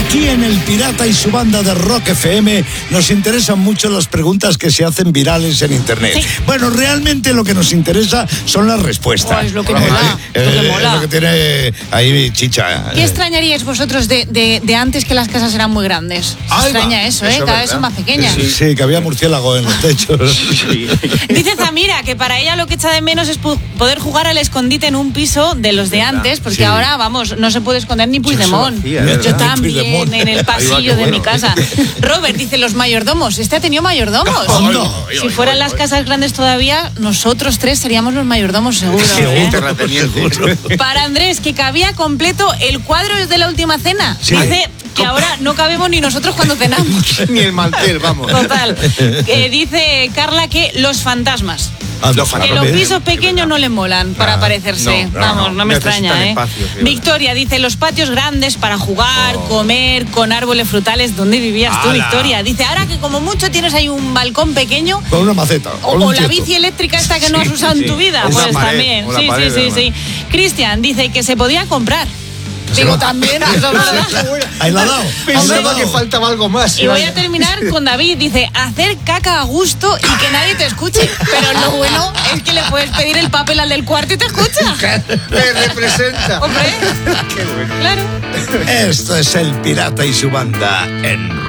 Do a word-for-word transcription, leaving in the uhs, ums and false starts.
Aquí en El Pirata y su banda de Rock F M nos interesan mucho las preguntas que se hacen virales en internet. Sí. Bueno, realmente lo que nos interesa son las respuestas. Oh, es lo que mola. Eh, lo que mola. Es lo que tiene ahí chicha. ¿Qué extrañaríais vosotros de, de, de antes que las casas eran muy grandes? Se extraña va. eso, ¿eh? Eso Cada vez son más pequeñas. Sí, sí, que había murciélago en los techos. Sí. Dice Zamira que para ella lo que echa de menos es poder jugar al escondite en un piso de los de antes, porque sí. ahora, vamos, no se puede esconder ni Puigdemont. Yo, hacía, Yo también, en el pasillo va, de bueno. mi casa. Robert dice, los mayordomos. Este ha tenido mayordomos. Oh, no. Si fueran las casas grandes todavía, nosotros tres seríamos los mayordomos, seguro. ¿eh? Seguro. Para Andrés, que cabía completo el cuadro de la última cena. Sí. Dice que ahora no cabemos ni nosotros cuando cenamos. Ni el mantel, vamos. Total. Eh, dice Carla que los fantasmas. Ah, los que los pisos pequeños no le molan para Nada. parecerse. No, no, Vamos, no, no. me Necesitan extraña, ¿eh? espacio, sí, Victoria dice los patios grandes para jugar, oh. comer, con árboles frutales. ¿Dónde vivías tú, ¡Hala! Victoria? Dice, ahora que como mucho tienes ahí un balcón pequeño. Con una maceta. O, o la bici eléctrica esta que no has usado sí, en tu vida. Sí. Pues pared, también. Sí, pared, sí, sí, sí. Cristian dice que se podía comprar. Digo, también, eso es verdad. Ahí la ha dado. Pensaba que faltaba algo más. Y voy a terminar con David. Dice, hacer caca a gusto y que nadie te escuche. Pero lo bueno es que le puedes pedir el papel al del cuarto y te escucha. Me representa. Hombre. Qué bueno. Claro. Esto es El Pirata y su banda en